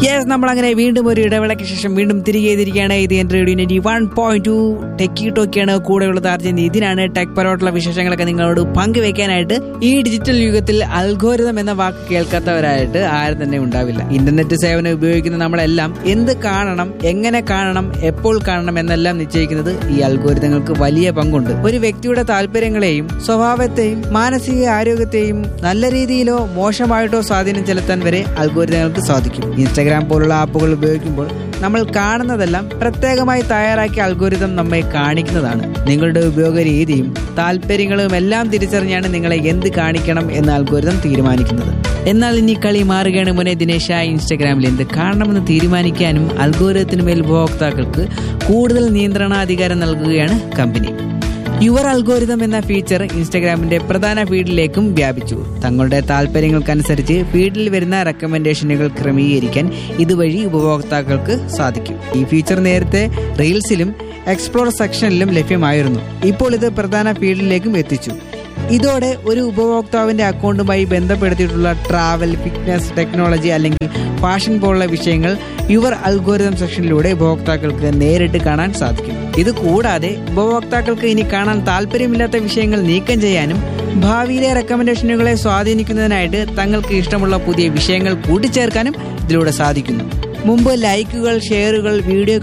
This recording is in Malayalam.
യെസ്, നമ്മൾ അങ്ങനെ വീണ്ടും ഒരു ഇടവേളയ്ക്ക് ശേഷം വീണ്ടും തിരികെ എത്തിയിരിക്കുകയാണ്. ഇത് എൻ്റെ റേഡിയോ 91.2 ടെക്കി ടോക്കിയാണ് കൂടെയുള്ളത്. അർജൻ ഇതിനാണ് ടെക് പരമായിട്ടുള്ള വിശേഷങ്ങളൊക്കെ നിങ്ങളോട് പങ്കുവെക്കാനായിട്ട്. ഈ ഡിജിറ്റൽ യുഗത്തിൽ അൽഗോരിതം എന്ന വാക്ക് കേൾക്കാത്തവരായിട്ട് ആരും തന്നെ ഉണ്ടാവില്ല. ഇന്റർനെറ്റ് സേവനം ഉപയോഗിക്കുന്ന നമ്മളെല്ലാം എന്ത് കാണണം, എങ്ങനെ കാണണം, എപ്പോൾ കാണണം എന്നെല്ലാം നിശ്ചയിക്കുന്നത് ഈ അൽഗോരിതങ്ങൾക്ക് വലിയ പങ്കുണ്ട്. ഒരു വ്യക്തിയുടെ താല്പര്യങ്ങളെയും സ്വഭാവത്തെയും മാനസിക ആരോഗ്യത്തെയും നല്ല രീതിയിലോ മോശമായിട്ടോ സ്വാധീനം ചെലുത്താൻ വരെ അൽഗോരിതങ്ങൾക്ക് സാധിക്കും. ഇൻസ്റ്റാഗ്രാം പോലുള്ള ആപ്പുകൾ ഉപയോഗിക്കുമ്പോൾ നമ്മൾ കാണുന്നതെല്ലാം പ്രത്യേകമായി തയ്യാറാക്കിയ അൽഗോരിതം നമ്മെ കാണിക്കുന്നതാണ്. നിങ്ങളുടെ ഉപയോഗ രീതിയും താല്പര്യങ്ങളും എല്ലാം തിരിച്ചറിഞ്ഞാണ് നിങ്ങളെ എന്ത് കാണിക്കണം എന്ന് അൽഗോരിതം തീരുമാനിക്കുന്നത്. എന്നാൽ ഇനി കളി മാറുകയാണ് മുന്നേ ദിനേശ. ഇൻസ്റ്റാഗ്രാമിൽ എന്ത് കാണണമെന്ന് തീരുമാനിക്കാനും അൽഗോരിതത്തിന് മേൽ ഉപഭോക്താക്കൾക്ക് കൂടുതൽ നിയന്ത്രണാധികാരം നൽകുകയാണ് കമ്പനി. യുവർ അൽഗോരിതം എന്ന ഫീച്ചർ ഇൻസ്റ്റാഗ്രാമിന്റെ പ്രധാന ഫീഡിലേക്കും വ്യാപിച്ചു. തങ്ങളുടെ താല്പര്യങ്ങൾക്കനുസരിച്ച് ഫീഡിൽ വരുന്ന റെക്കമെൻഡേഷനുകൾ ക്രമീകരിക്കാൻ ഇതുവഴി ഉപഭോക്താക്കൾക്ക് സാധിക്കും. ഈ ഫീച്ചർ നേരത്തെ റീൽസിലും എക്സ്പ്ലോർ സെക്ഷനിലും ലഭ്യമായിരുന്നു. ഇപ്പോൾ ഇത് പ്രധാന ഫീഡിലേക്കും എത്തിച്ചു. ഇതോടെ ഒരു ഉപഭോക്താവിന്റെ അക്കൗണ്ടുമായി ബന്ധപ്പെടുത്തിയിട്ടുള്ള ട്രാവൽ, ഫിറ്റ്നസ്, ടെക്നോളജി അല്ലെങ്കിൽ ഫാഷൻ പോലുള്ള വിഷയങ്ങൾ യുവർ അൽഗോരിതം സെക്ഷനിലൂടെ ഉപഭോക്താക്കൾക്ക് നേരിട്ട് കാണാൻ സാധിക്കും. ഇത് കൂടാതെ ഉപഭോക്താക്കൾക്ക് ഇനി കാണാൻ താല്പര്യമില്ലാത്ത വിഷയങ്ങൾ നീക്കം ചെയ്യാനും ഭാവിയിലെ റെക്കമെൻഡേഷനുകളെ സ്വാധീനിക്കുന്നതിനായിട്ട് തങ്ങൾക്ക് ഇഷ്ടമുള്ള പുതിയ വിഷയങ്ങൾ കൂട്ടിച്ചേർക്കാനും ഇതിലൂടെ സാധിക്കുന്നു. മുമ്പ് ലൈക്കുകൾ, ഷെയറുകൾ, വീഡിയോ